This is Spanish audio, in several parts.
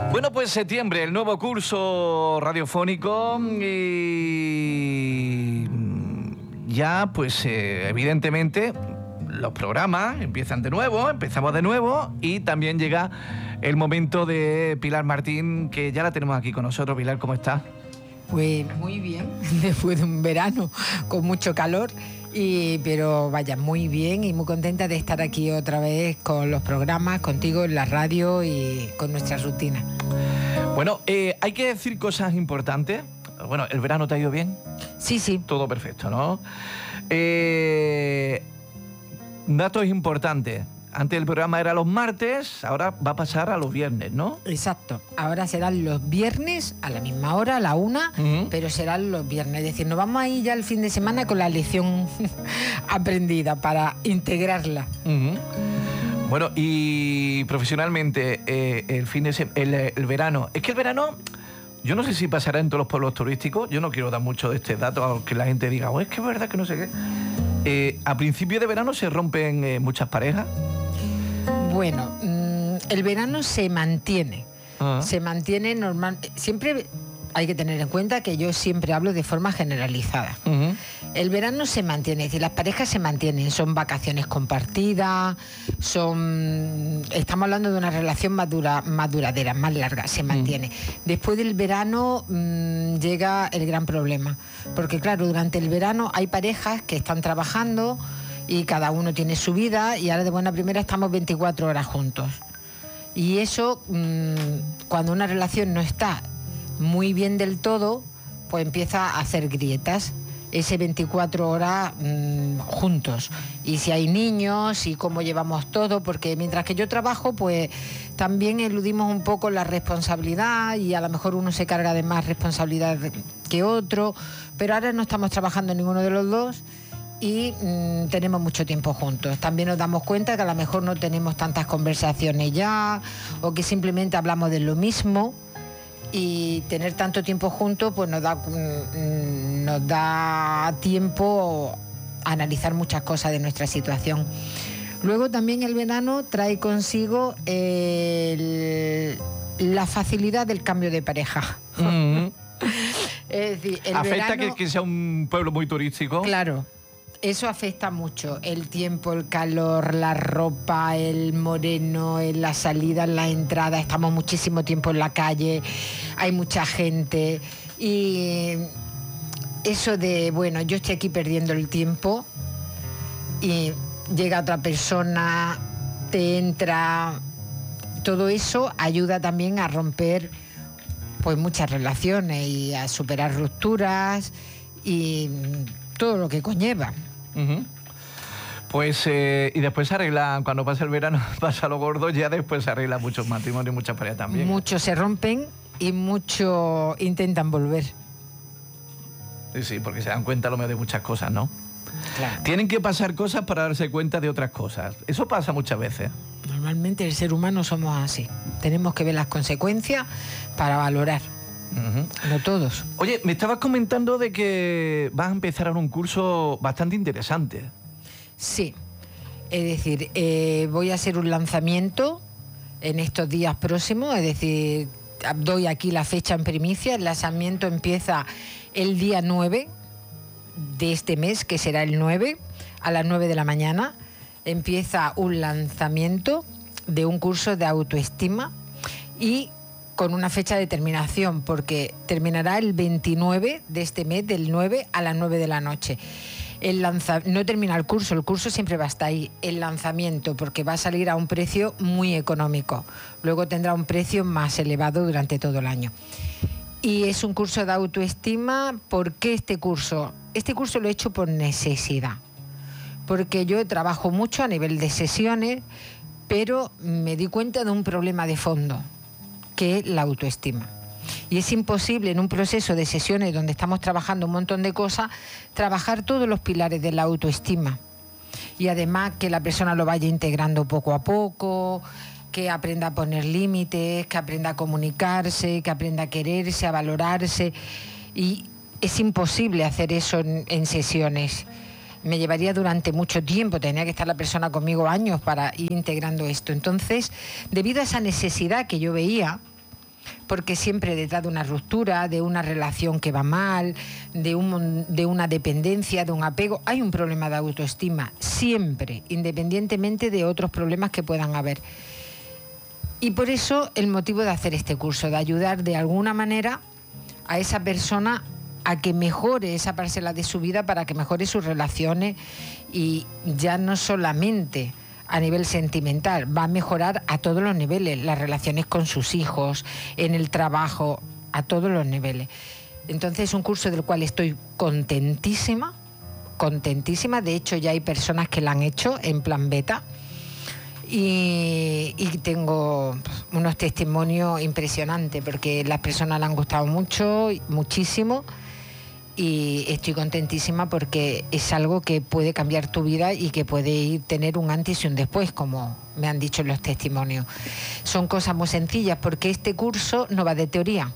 Bueno, pues septiembre, el nuevo curso radiofónico y ya, pues evidentemente los programas empiezan de nuevo, empezamos de nuevo y también llega el momento de Pilar Martín, que ya la tenemos aquí con nosotros. Pilar, ¿cómo está? Pues muy bien, después de un verano con mucho calor, pero vaya, muy bien y muy contenta de estar aquí otra vez con los programas, contigo en la radio y con nuestra rutina. Bueno, hay que decir cosas importantes. Bueno, ¿el verano te ha ido bien? Sí, sí. Todo perfecto, ¿no? Datos importantes. Antes el programa era los martes, ahora va a pasar a los viernes, ¿no? Exacto. Ahora serán los viernes a la misma hora, a la 1, pero serán los viernes. Es decir, nos vamos a ir ya el fin de semana con la lección aprendida para integrarla. Bueno, y profesionalmente, el verano. Es que el verano, yo no sé si pasará en todos los pueblos turísticos. Yo no quiero dar mucho de este dato, aunque la gente diga, es que es verdad que no sé qué. A principio de verano se rompen muchas parejas. Bueno, el verano se mantiene. Se mantiene normal. Siempre hay que tener en cuenta que yo siempre hablo de forma generalizada. El verano se mantiene, es decir, las parejas se mantienen, son vacaciones compartidas, estamos hablando de una relación más duradera, más larga, se mantiene. Después del verano llega el gran problema, porque claro, durante el verano hay parejas que están trabajando y cada uno tiene su vida y ahora de buena primera estamos 24 horas juntos. Y eso, cuando una relación no está muy bien del todo, pues empieza a hacer grietas. Ese 24 horas juntos. Y si hay niños y cómo llevamos todo, porque mientras que yo trabajo, pues también eludimos un poco la responsabilidad y a lo mejor uno se carga de más responsabilidad que otro, pero ahora no estamos trabajando ninguno de los dos y tenemos mucho tiempo juntos. También nos damos cuenta que a lo mejor no tenemos tantas conversaciones ya o que simplemente hablamos de lo mismo. Y tener tanto tiempo juntos pues nos da tiempo a analizar muchas cosas de nuestra situación. Luego también el verano trae consigo la facilidad del cambio de pareja. Es decir, ¿Afecta que sea un pueblo muy turístico? Claro. Eso afecta mucho, el tiempo, el calor, la ropa, el moreno, la salida, la entrada, estamos muchísimo tiempo en la calle, hay mucha gente y eso de, bueno, yo estoy aquí perdiendo el tiempo y llega otra persona, te entra, todo eso ayuda también a romper pues muchas relaciones y a superar rupturas y todo lo que conlleva. Pues y después se arregla, cuando pasa el verano, pasa lo gordo, ya después se arregla muchos matrimonios y muchas parejas también. Muchos se rompen y muchos intentan volver. Sí, porque se dan cuenta a lo mejor de muchas cosas, ¿no? Claro. Tienen que pasar cosas para darse cuenta de otras cosas. Eso pasa muchas veces. Normalmente el ser humano somos así. Tenemos que ver las consecuencias para valorar. No todos. Oye, me estabas comentando de que vas a empezar ahora un curso bastante interesante. Sí, es decir, voy a hacer un lanzamiento en estos días próximos, es decir, doy aquí la fecha en primicia. El lanzamiento empieza el día 9 de este mes, que será el 9, a las 9 de la mañana. Empieza un lanzamiento de un curso de autoestima y con una fecha de terminación, porque terminará el 29 de este mes, del 9 a las 9 de la noche. No termina el curso siempre va a estar ahí. El lanzamiento, porque va a salir a un precio muy económico. Luego tendrá un precio más elevado durante todo el año. Y es un curso de autoestima. ¿Por qué este curso? Este curso lo he hecho por necesidad. Porque yo trabajo mucho a nivel de sesiones, pero me di cuenta de un problema de fondo, que es la autoestima. Y es imposible en un proceso de sesiones donde estamos trabajando un montón de cosas, trabajar todos los pilares de la autoestima. Y además que la persona lo vaya integrando poco a poco, que aprenda a poner límites, que aprenda a comunicarse, que aprenda a quererse, a valorarse. Y es imposible hacer eso en sesiones. Me llevaría durante mucho tiempo, tenía que estar la persona conmigo años para ir integrando esto. Entonces, debido a esa necesidad que yo veía, porque siempre detrás de una ruptura, de una relación que va mal, de una dependencia, de un apego, hay un problema de autoestima, siempre, independientemente de otros problemas que puedan haber. Y por eso el motivo de hacer este curso, de ayudar de alguna manera a esa persona a que mejore esa parcela de su vida, para que mejore sus relaciones, y ya no solamente a nivel sentimental, va a mejorar a todos los niveles, las relaciones con sus hijos, en el trabajo, a todos los niveles. Entonces es un curso del cual estoy contentísima, contentísima. De hecho ya hay personas que la han hecho en plan beta y tengo unos testimonios impresionantes, porque las personas le han gustado mucho, muchísimo. Y estoy contentísima porque es algo que puede cambiar tu vida y que puede tener un antes y un después, como me han dicho en los testimonios. Son cosas muy sencillas, porque este curso no va de teoría.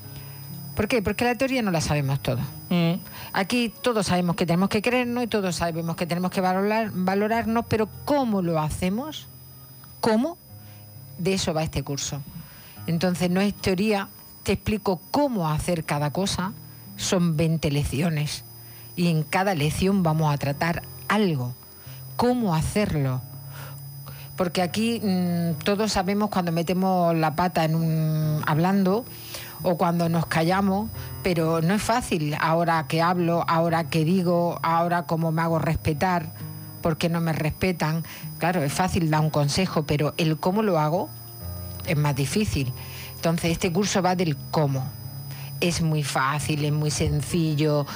¿Por qué? Porque la teoría no la sabemos todos. Aquí todos sabemos que tenemos que creernos y todos sabemos que tenemos que valorarnos, pero ¿cómo lo hacemos? ¿Cómo? De eso va este curso. Entonces no es teoría, te explico cómo hacer cada cosa. Son 20 lecciones y en cada lección vamos a tratar algo. ¿Cómo hacerlo? Porque aquí todos sabemos cuando metemos la pata hablando, o cuando nos callamos, pero no es fácil. Ahora que hablo, ahora que digo, ahora cómo me hago respetar, porque no me respetan. Claro, es fácil dar un consejo, pero el cómo lo hago es más difícil. Entonces este curso va del cómo. Es muy fácil, es muy sencillo,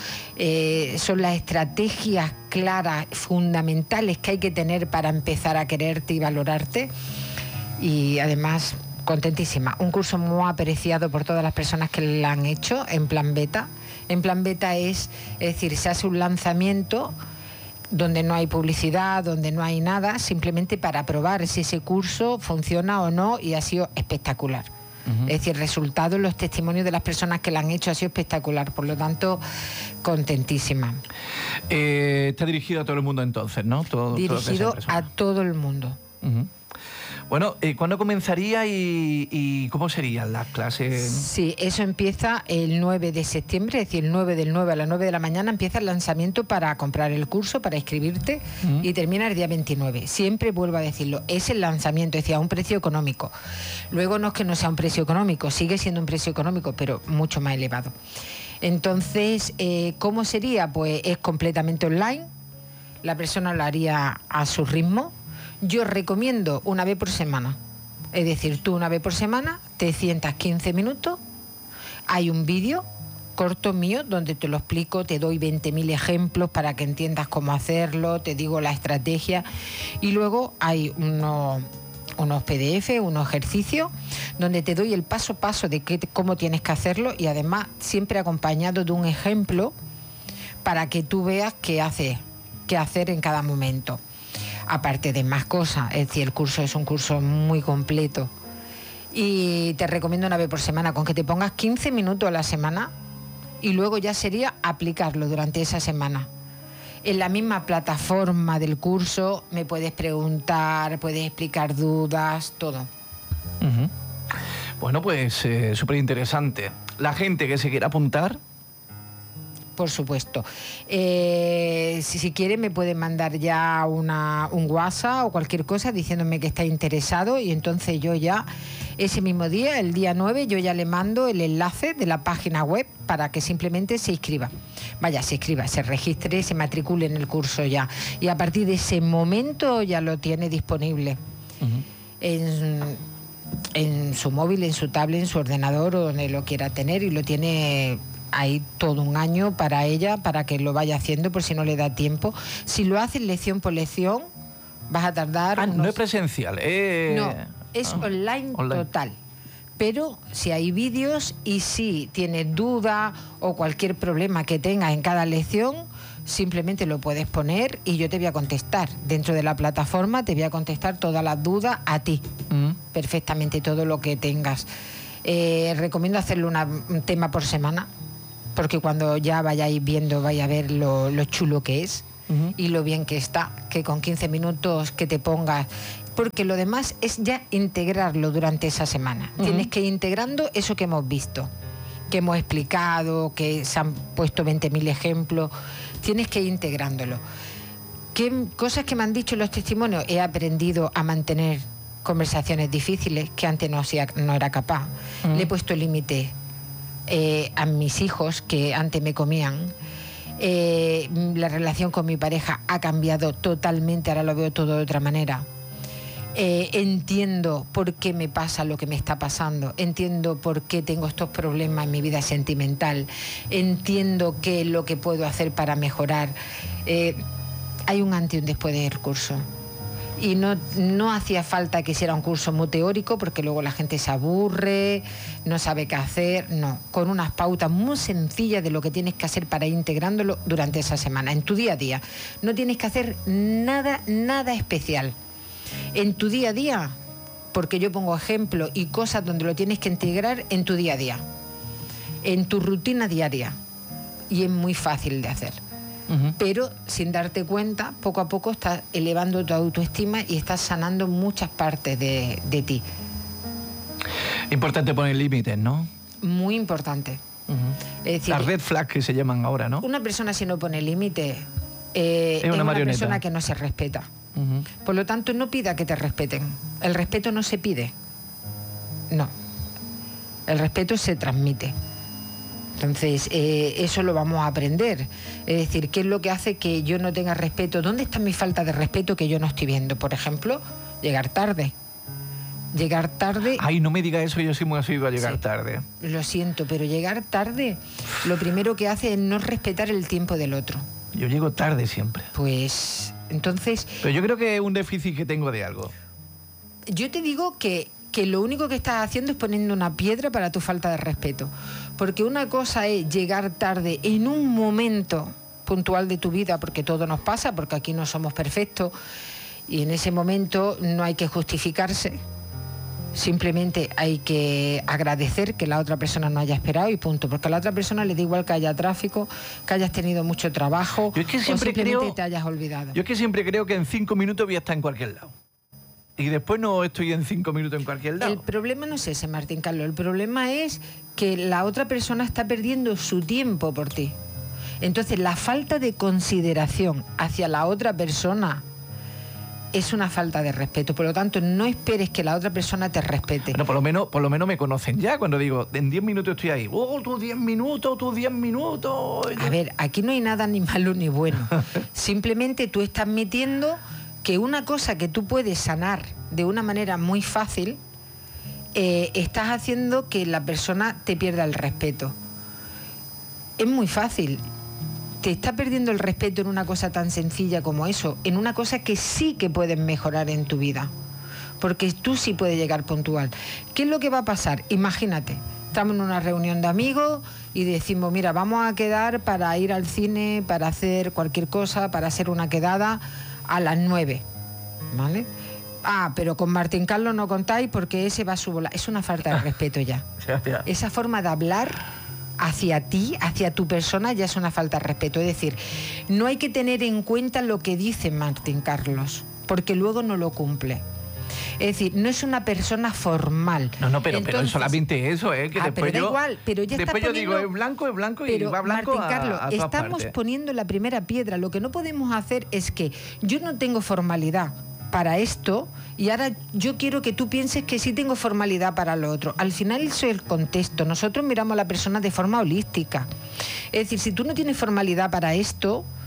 son las estrategias claras, fundamentales que hay que tener para empezar a quererte y valorarte. Y además, contentísima. Un curso muy apreciado por todas las personas que lo han hecho en plan beta. En plan beta es decir, se hace un lanzamiento donde no hay publicidad, donde no hay nada, simplemente para probar si ese curso funciona o no, y ha sido espectacular. Es decir, resultados, los testimonios de las personas que lo han hecho ha sido espectacular, por lo tanto, contentísima. Está dirigido a todo el mundo entonces, ¿no? Dirigido a todo el mundo. Bueno, ¿cuándo comenzaría y cómo serían las clases? Sí, eso empieza el 9 de septiembre, es decir, el 9 del 9 a las 9 de la mañana empieza el lanzamiento para comprar el curso, para inscribirte, y termina el día 29. Siempre vuelvo a decirlo, es el lanzamiento, es decir, a un precio económico. Luego no es que no sea un precio económico, sigue siendo un precio económico, pero mucho más elevado. Entonces, ¿cómo sería? Pues es completamente online, la persona lo haría a su ritmo. Yo recomiendo una vez por semana, es decir, tú una vez por semana te sientas 15 minutos, hay un vídeo corto mío donde te lo explico, te doy 20.000 ejemplos para que entiendas cómo hacerlo, te digo la estrategia, y luego hay unos PDF, unos ejercicios donde te doy el paso a paso de cómo tienes que hacerlo, y además siempre acompañado de un ejemplo para que tú veas qué hacer en cada momento. Aparte de más cosas, es decir, el curso es un curso muy completo. Y te recomiendo una vez por semana, con que te pongas 15 minutos a la semana, y luego ya sería aplicarlo durante esa semana. En la misma plataforma del curso me puedes preguntar, puedes explicar dudas, todo. Bueno, pues súper interesante. La gente que se quiera apuntar... Por supuesto. Si quiere me puede mandar ya un WhatsApp o cualquier cosa diciéndome que está interesado, y entonces yo ya ese mismo día, el día 9, yo ya le mando el enlace de la página web para que simplemente se inscriba. Vaya, se inscriba, se registre, se matricule en el curso ya. Y a partir de ese momento ya lo tiene disponible. En su móvil, en su tablet, en su ordenador o donde lo quiera tener, y lo tiene... Hay todo un año para ella, para que lo vaya haciendo, por si no le da tiempo. Si lo haces lección por lección, vas a tardar... no es presencial. No, es online total. Pero si hay vídeos, y si tienes duda o cualquier problema que tengas en cada lección, simplemente lo puedes poner y yo te voy a contestar. Dentro de la plataforma te voy a contestar todas las dudas a ti. Perfectamente, todo lo que tengas. Recomiendo hacerlo un tema por semana, porque cuando ya vayáis viendo, vais a ver lo chulo que es y lo bien que está, que con 15 minutos que te pongas porque lo demás es ya integrarlo durante esa semana. Tienes que ir integrando eso que hemos visto, que hemos explicado, que se han puesto 20.000 ejemplos. Tienes que ir integrándolo. ¿Qué cosas que me han dicho los testimonios? He aprendido a mantener conversaciones difíciles que antes no era capaz. Le he puesto límite a mis hijos que antes me comían. La relación con mi pareja ha cambiado totalmente, ahora lo veo todo de otra manera. Entiendo por qué me pasa lo que me está pasando, entiendo por qué tengo estos problemas en mi vida sentimental, entiendo qué es lo que puedo hacer para mejorar. Hay un antes y un después del curso. Y no hacía falta que hiciera un curso muy teórico, porque luego la gente se aburre, no sabe qué hacer. No, con unas pautas muy sencillas de lo que tienes que hacer para ir integrándolo durante esa semana, en tu día a día. No tienes que hacer nada especial. En tu día a día, porque yo pongo ejemplos y cosas donde lo tienes que integrar en tu día a día, en tu rutina diaria. Y es muy fácil de hacer. Pero sin darte cuenta, poco a poco estás elevando tu autoestima y estás sanando muchas partes de ti. Importante poner límites, ¿no? Muy importante. Es decir, las red flags que se llaman ahora, ¿no? Una persona si no pone límites es una persona que no se respeta. Por lo tanto, no pida que te respeten. El respeto no se pide. No. El respeto se transmite. Entonces, eso lo vamos a aprender. Es decir, ¿qué es lo que hace que yo no tenga respeto? ¿Dónde está mi falta de respeto que yo no estoy viendo? Por ejemplo, llegar tarde. Llegar tarde... Ay, no me diga eso, yo sí me he asiduo a llegar tarde. Lo siento, pero llegar tarde lo primero que hace es no respetar el tiempo del otro. Yo llego tarde siempre. Pues, entonces... Pero yo creo que es un déficit que tengo de algo. Yo te digo que lo único que estás haciendo es poniendo una piedra para tu falta de respeto. Porque una cosa es llegar tarde en un momento puntual de tu vida, porque todo nos pasa, porque aquí no somos perfectos, y en ese momento no hay que justificarse. Simplemente hay que agradecer que la otra persona no haya esperado y punto. Porque a la otra persona le da igual que haya tráfico, que hayas tenido mucho trabajo, yo es que siempre o simplemente te hayas olvidado. Yo es que siempre creo que en 5 minutos voy a estar en cualquier lado. Y después no estoy en 5 minutos en cualquier lado. El problema no es ese, Martín Carlos. El problema es que la otra persona está perdiendo su tiempo por ti. Entonces, la falta de consideración hacia la otra persona es una falta de respeto. Por lo tanto, no esperes que la otra persona te respete. Bueno, por lo menos me conocen ya cuando digo, en 10 minutos estoy ahí. ¡Oh, tus 10 minutos, tus 10 minutos! A ver, aquí no hay nada ni malo ni bueno. Simplemente tú estás admitiendo que una cosa que tú puedes sanar de una manera muy fácil, estás haciendo que la persona te pierda el respeto. Es muy fácil. Te está perdiendo el respeto en una cosa tan sencilla como eso, en una cosa que sí que puedes mejorar en tu vida, porque tú sí puedes llegar puntual. ¿Qué es lo que va a pasar? Imagínate, estamos en una reunión de amigos y decimos, mira, vamos a quedar para ir al cine, para hacer cualquier cosa, para hacer una quedada a las 9, ¿vale? Ah, pero con Martín Carlos no contáis porque ese va a su bola. Es una falta de respeto ya. Esa forma de hablar hacia ti, hacia tu persona, ya es una falta de respeto. Es decir, no hay que tener en cuenta lo que dice Martín Carlos, porque luego no lo cumple. Es decir, no es una persona formal. No, pero solamente eso, que después pero da igual, pero ya después está yo digo, es blanco y va blanco. Martín Carlos, a todas estamos partes. poniendo la primera piedra. Lo que no podemos hacer es que yo no tengo formalidad para esto y ahora yo quiero que tú pienses que sí tengo formalidad para lo otro. Al final eso es el contexto. Nosotros miramos a la persona de forma holística. Es decir, si tú no tienes formalidad para esto,